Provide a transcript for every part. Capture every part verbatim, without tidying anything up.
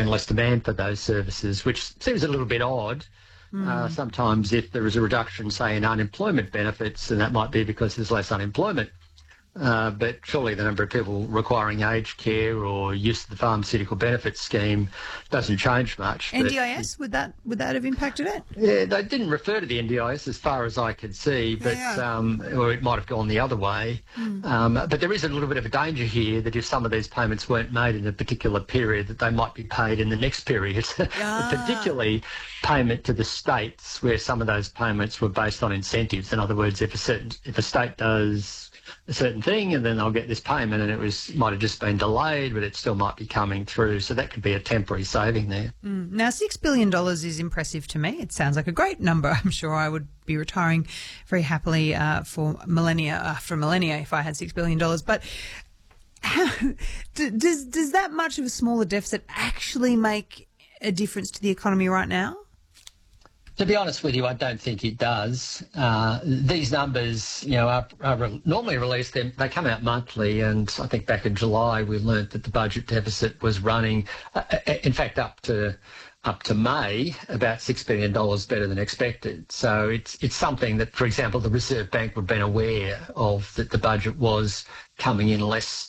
been less demand for those services, which seems a little bit odd. Mm. Uh, sometimes if there is a reduction, say, in unemployment benefits, and that might be because there's less unemployment, uh, but surely the number of people requiring aged care or use of the pharmaceutical benefits scheme doesn't change much. N D I S, would that would that have impacted it? Yeah, they didn't refer to the N D I S as far as I could see, but Yeah. um, or it might have gone the other way. Mm. Um, but there is a little bit of a danger here that if some of these payments weren't made in a particular period, that they might be paid in the next period. Ah. Particularly payment to the states, where some of those payments were based on incentives. In other words, if a certain if a state does a certain thing and then they'll get this payment, and it was might have just been delayed, but it still might be coming through. So that could be a temporary saving there. Mm. Now, six billion dollars is impressive to me. It sounds like a great number. I'm sure I would be retiring very happily uh, for millennia, after millennia if I had six billion dollars. But how, does, does that much of a smaller deficit actually make a difference to the economy right now? To be honest with you, I don't think it does. Uh, these numbers, you know, are, are normally released. They, they come out monthly, and I think back in July we learnt that the budget deficit was running, uh, in fact, up to up to May, about six billion dollars better than expected. So it's it's something that, for example, the Reserve Bank would have been aware of, that the budget was coming in less.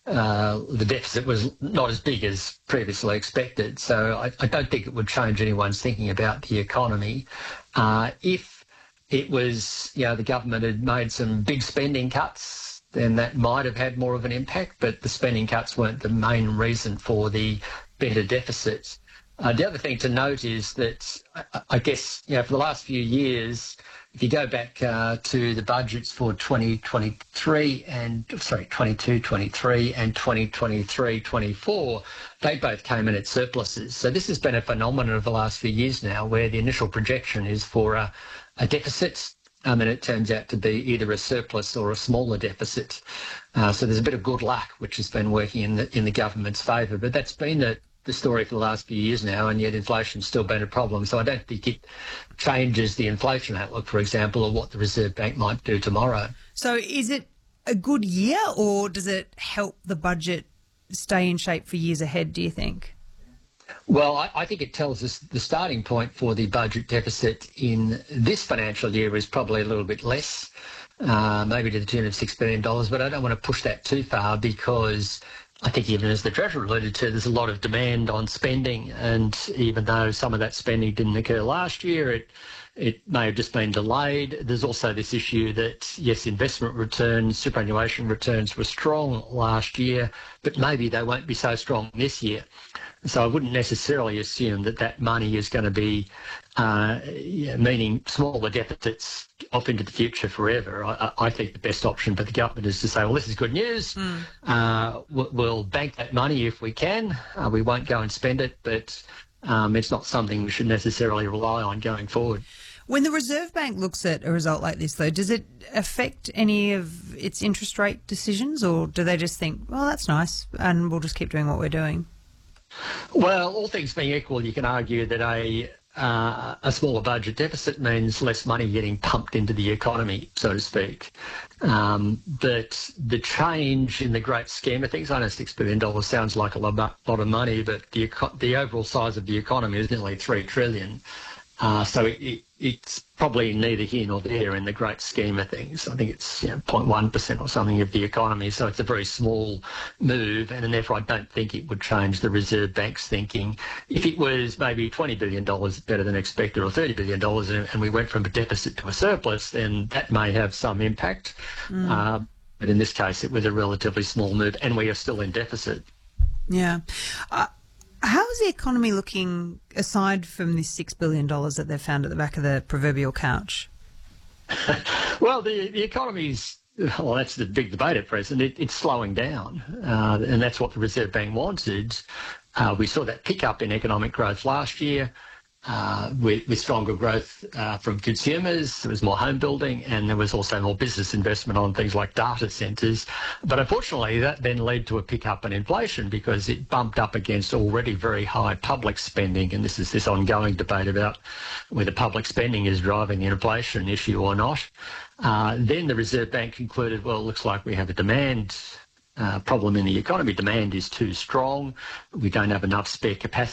Uh, the deficit was not as big as previously expected. So I, I don't think it would change anyone's thinking about the economy. Uh, if it was, you know, the government had made some big spending cuts, then that might have had more of an impact, but the spending cuts weren't the main reason for the better deficit. Uh, the other thing to note is that I, I guess, you know, for the last few years, if you go back uh, to the budgets for twenty twenty-three and, sorry, twenty-two twenty-three and twenty twenty-three twenty-four, they both came in at surpluses. So this has been a phenomenon of the last few years now, where the initial projection is for a, a deficit, um, and it turns out to be either a surplus or a smaller deficit. Uh, so there's a bit of good luck, which has been working in the, in the government's favour. But that's been the the story for the last few years now, and yet inflation's still been a problem. So I don't think it changes the inflation outlook, for example, or what the Reserve Bank might do tomorrow. So is it a good year, or does it help the budget stay in shape for years ahead, do you think? Well, I, I think it tells us the starting point for the budget deficit in this financial year is probably a little bit less, uh, maybe to the tune of six billion dollars, but I don't want to push that too far, because I think, even as the Treasurer alluded to, there's a lot of demand on spending, and even though some of that spending didn't occur last year, it it may have just been delayed. There's also this issue that, yes, investment returns, superannuation returns were strong last year, but maybe they won't be so strong this year. So I wouldn't necessarily assume that that money is going to be uh, yeah, meaning smaller deficits off into the future forever. I, I think the best option for the government is to say, well, this is good news. Mm. Uh, we'll, we'll bank that money if we can. Uh, we won't go and spend it, but um, it's not something we should necessarily rely on going forward. When the Reserve Bank looks at a result like this, though, does it affect any of its interest rate decisions, or do they just think, well, that's nice, and we'll just keep doing what we're doing? Well, all things being equal, you can argue that a uh, a smaller budget deficit means less money getting pumped into the economy, so to speak. Um, but the change in the great scheme of things, I know six billion dollars sounds like a lot, lot of money, but the the overall size of the economy is nearly three trillion dollars. Uh, so it, it, it's probably neither here nor there in the great scheme of things. I think it's, you know, zero point one percent or something of the economy, so it's a very small move, and therefore I don't think it would change the Reserve Bank's thinking. If it was maybe twenty billion dollars better than expected, or thirty billion dollars, and, and we went from a deficit to a surplus, then that may have some impact. Mm. Uh, but in this case, it was a relatively small move, and we are still in deficit. Yeah. Uh, How is the economy looking, aside from this six billion dollars that they've found at the back of the proverbial couch? Well, the, the economy's, well, that's the big debate at present. It, it's slowing down, uh, and that's what the Reserve Bank wanted. Uh, we saw that pick up in economic growth last year. Uh, with, with stronger growth uh, from consumers. There was more home building, and there was also more business investment on things like data centres. But unfortunately, that then led to a pickup in inflation, because it bumped up against already very high public spending. And this is this ongoing debate about whether public spending is driving the inflation issue or not. Uh, then the Reserve Bank concluded, well, it looks like we have a demand uh, problem in the economy. Demand is too strong. We don't have enough spare capacity.